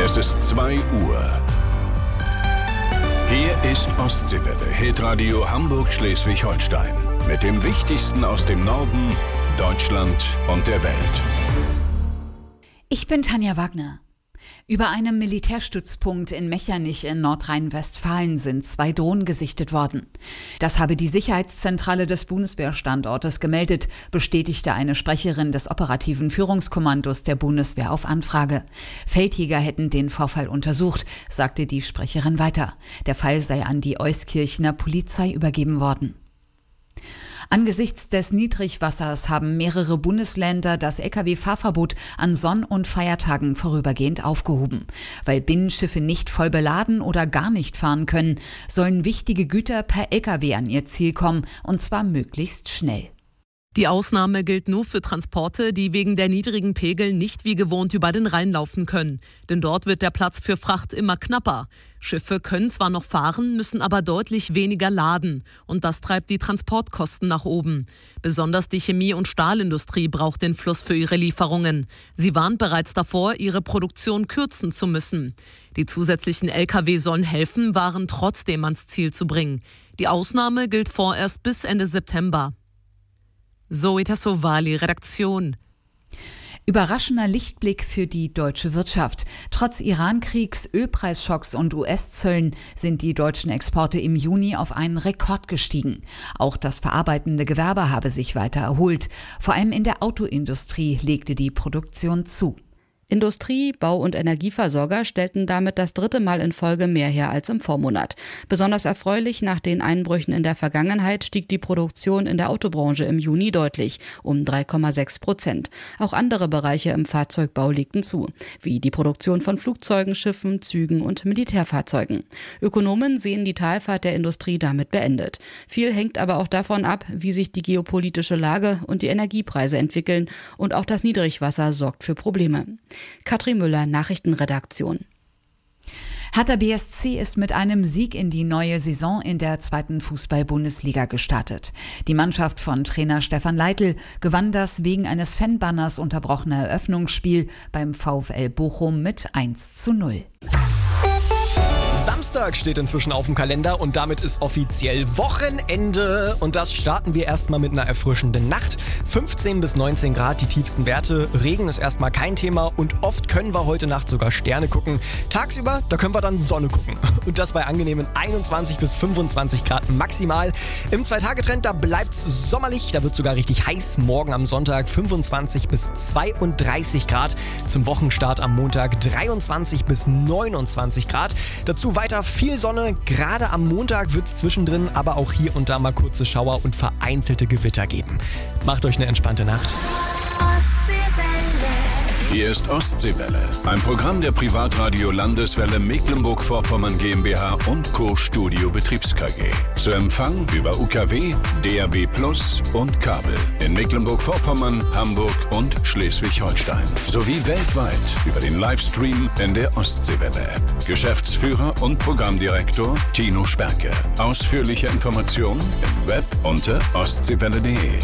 Es ist 2 Uhr. Hier ist Ostseewelle, Hitradio Hamburg-Schleswig-Holstein. Mit dem Wichtigsten aus dem Norden, Deutschland und der Welt. Ich bin Tanja Wagner. Über einem Militärstützpunkt in Mechernich in Nordrhein-Westfalen sind 2 Drohnen gesichtet worden. Das habe die Sicherheitszentrale des Bundeswehrstandortes gemeldet, bestätigte eine Sprecherin des operativen Führungskommandos der Bundeswehr auf Anfrage. Feldjäger hätten den Vorfall untersucht, sagte die Sprecherin weiter. Der Fall sei an die Euskirchener Polizei übergeben worden. Angesichts des Niedrigwassers haben mehrere Bundesländer das Lkw-Fahrverbot an Sonn- und Feiertagen vorübergehend aufgehoben. Weil Binnenschiffe nicht voll beladen oder gar nicht fahren können, sollen wichtige Güter per Lkw an ihr Ziel kommen, und zwar möglichst schnell. Die Ausnahme gilt nur für Transporte, die wegen der niedrigen Pegel nicht wie gewohnt über den Rhein laufen können. Denn dort wird der Platz für Fracht immer knapper. Schiffe können zwar noch fahren, müssen aber deutlich weniger laden. Und das treibt die Transportkosten nach oben. Besonders die Chemie- und Stahlindustrie braucht den Fluss für ihre Lieferungen. Sie warnt bereits davor, ihre Produktion kürzen zu müssen. Die zusätzlichen Lkw sollen helfen, Waren trotzdem ans Ziel zu bringen. Die Ausnahme gilt vorerst bis Ende September. Zoe Tassovali, Redaktion. Überraschender Lichtblick für die deutsche Wirtschaft. Trotz Iran-Kriegs, Ölpreisschocks und US-Zöllen sind die deutschen Exporte im Juni auf einen Rekord gestiegen. Auch das verarbeitende Gewerbe habe sich weiter erholt. Vor allem in der Autoindustrie legte die Produktion zu. Industrie, Bau- und Energieversorger stellten damit das 3. Mal in Folge mehr her als im Vormonat. Besonders erfreulich, nach den Einbrüchen in der Vergangenheit stieg die Produktion in der Autobranche im Juni deutlich, um 3,6%. Auch andere Bereiche im Fahrzeugbau legten zu, wie die Produktion von Flugzeugen, Schiffen, Zügen und Militärfahrzeugen. Ökonomen sehen die Talfahrt der Industrie damit beendet. Viel hängt aber auch davon ab, wie sich die geopolitische Lage und die Energiepreise entwickeln, und auch das Niedrigwasser sorgt für Probleme. Katrin Müller, Nachrichtenredaktion. Hertha BSC ist mit einem Sieg in die neue Saison in der 2. Fußball-Bundesliga gestartet. Die Mannschaft von Trainer Stefan Leitl gewann das wegen eines Fanbanners unterbrochene Eröffnungsspiel beim VfL Bochum mit 1:0. Samstag steht inzwischen auf dem Kalender und damit ist offiziell Wochenende. Und das starten wir erstmal mit einer erfrischenden Nacht. 15 bis 19 Grad, die tiefsten Werte. Regen ist erstmal kein Thema und oft können wir heute Nacht sogar Sterne gucken. Tagsüber, da können wir dann Sonne gucken. Und das bei angenehmen 21 bis 25 Grad maximal. Im 2-Tage-Trend, da bleibt's sommerlich. Da wird sogar richtig heiß. Morgen am Sonntag 25 bis 32 Grad. Zum Wochenstart am Montag 23 bis 29 Grad. Dazu weiter viel Sonne, gerade am Montag wird es zwischendrin aber auch hier und da mal kurze Schauer und vereinzelte Gewitter geben. Macht euch eine entspannte Nacht. Hier ist Ostseewelle, ein Programm der Privatradio Landeswelle Mecklenburg-Vorpommern GmbH und Co. Studio Betriebs KG. Zu Empfang über UKW, DAB+ und Kabel in Mecklenburg-Vorpommern, Hamburg und Schleswig-Holstein. Sowie weltweit über den Livestream in der Ostseewelle-App. Geschäftsführer und Programmdirektor Tino Sperke. Ausführliche Informationen im Web unter ostseewelle.de.